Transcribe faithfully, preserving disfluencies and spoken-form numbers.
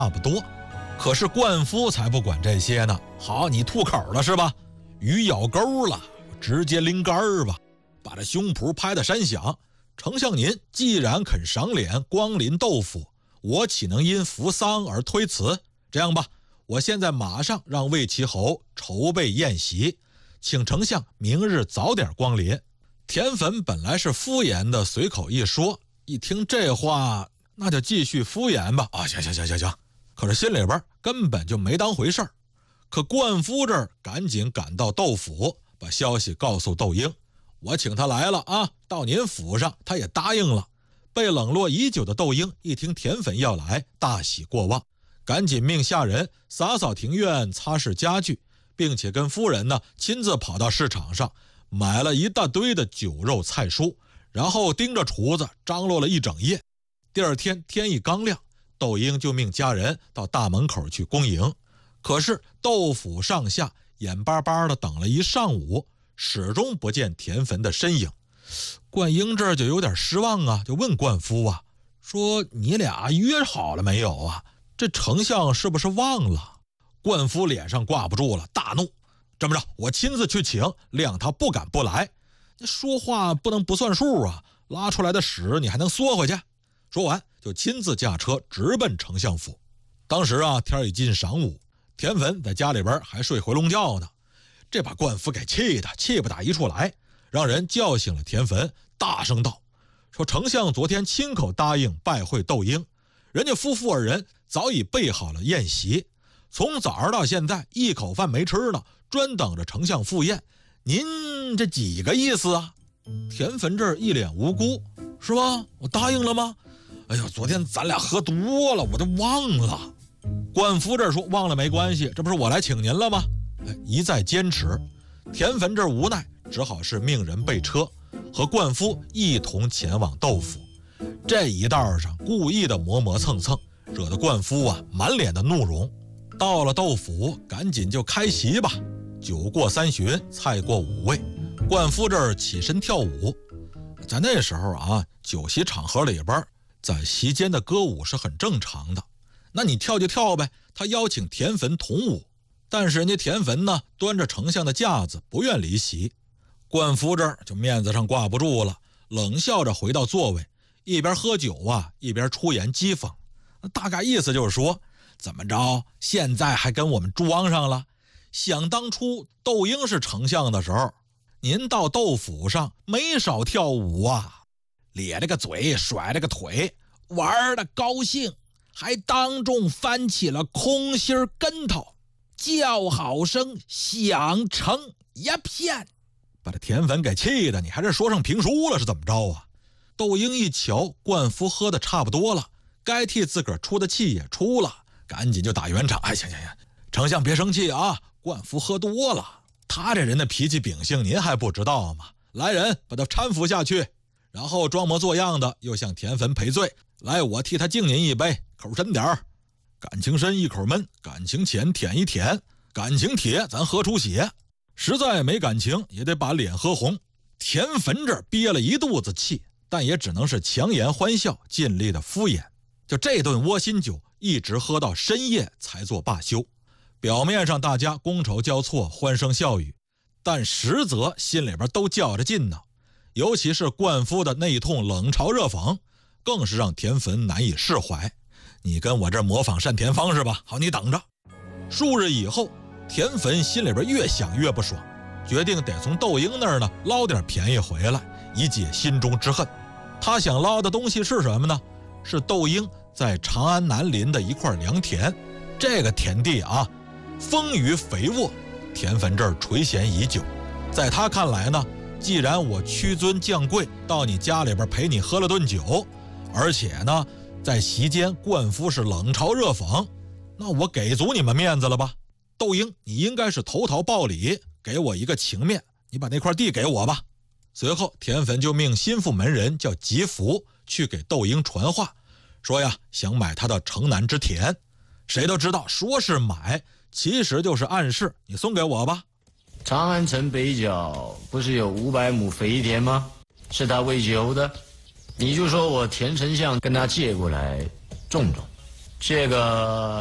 不多。可是灌夫才不管这些呢，好，你吐口了是吧？鱼咬钩了，直接拎杆儿吧，把这胸脯拍得山响。丞相您既然肯赏脸光临豆腐，我岂能因扶丧而推辞？这样吧，我现在马上让魏齐侯筹备宴席，请丞相明日早点光临。田汾本来是敷衍的随口一说，一听这话，那就继续敷衍吧。啊，行行行行行。可是心里边根本就没当回事儿。可灌夫这儿赶紧赶到窦府，把消息告诉窦婴，我请他来了啊，到您府上，他也答应了。被冷落已久的窦婴一听田汾要来，大喜过望，赶紧命下人洒扫庭院，擦拭家具，并且跟夫人呢亲自跑到市场上买了一大堆的酒肉菜蔬，然后盯着厨子张罗了一整夜。第二天天一刚亮，窦婴就命家人到大门口去恭迎。可是窦府上下眼巴巴的等了一上午，始终不见田汾的身影。灌婴这儿就有点失望啊，就问灌夫啊，说你俩约好了没有啊？这丞相是不是忘了？灌夫脸上挂不住了，大怒，这么着，我亲自去请，谅他不敢不来。你说话不能不算数啊，拉出来的屎你还能缩回去？说完就亲自驾车直奔丞相府。当时啊，天已近晌午，田汾在家里边还睡回笼觉呢，这把灌夫给气的气不打一处来，让人叫醒了田汾，大声道，说丞相昨天亲口答应拜会窦婴，人家夫妇二人早已备好了宴席，从早上到现在一口饭没吃呢，专等着丞相赴宴，您这几个意思啊？田汾这儿一脸无辜，是吧？我答应了吗？哎呦，昨天咱俩喝多了，我都忘了。灌夫这儿说忘了没关系，这不是我来请您了吗？哎，一再坚持，田汾这儿无奈，只好是命人备车，和灌夫一同前往窦府。这一道上故意的磨磨蹭蹭，惹得灌夫啊满脸的怒容。到了窦府，赶紧就开席吧。酒过三巡，菜过五味，灌夫这儿起身跳舞。在那时候啊，酒席场合里边，在席间的歌舞是很正常的。那你跳就跳呗，他邀请田汾同舞，但是人家田汾呢，端着丞相的架子，不愿离席。灌夫这儿就面子上挂不住了，冷笑着回到座位，一边喝酒啊，一边出言讥讽。大概意思就是说，怎么着，现在还跟我们装上了？想当初窦婴是丞相的时候，您到窦府上没少跳舞啊，咧着个嘴，甩着个腿，玩的高兴，还当众翻起了空心跟头，叫好声响成一片，把这田汾给气的，你还是说上评书了是怎么着啊？窦婴一瞧灌夫喝的差不多了，该替自个儿出的气也出了，赶紧就打圆场。哎，行行行，丞相别生气啊，灌夫喝多了，他这人的脾气秉性您还不知道吗？来人，把他搀扶下去。然后装模作样的又向田汾赔罪，来，我替他敬您一杯，口深点儿。感情深一口闷，感情浅舔一舔，感情铁咱喝出血，实在没感情也得把脸喝红。田汾这憋了一肚子气，但也只能是强颜欢笑，尽力的敷衍。就这顿窝心酒一直喝到深夜才做罢休。表面上大家觥筹交错，欢声笑语，但实则心里边都较着劲呢。尤其是灌夫的那一通冷嘲热讽，更是让田汾难以释怀。你跟我这模仿单田芳是吧？好，你等着。数日以后，田汾心里边越想越不爽，决定得从窦婴那儿呢捞点便宜回来，以解心中之恨。他想捞的东西是什么呢？是窦婴在长安南临的一块良田。这个田地啊，丰腴肥沃，田汾这儿垂涎已久。在他看来呢，既然我屈尊降贵到你家里边陪你喝了顿酒，而且呢在席间灌夫是冷嘲热讽，那我给足你们面子了吧？窦婴，你应该是投桃报李，给我一个情面，你把那块地给我吧。随后田汾就命心腹门人叫吉福去给窦婴传话，说呀想买他的城南之田。谁都知道说是买，其实就是暗示你送给我吧。 长安城北角不是有五百亩肥田吗？是他喂酒的，你就说我田丞相跟他借过来种种， 这个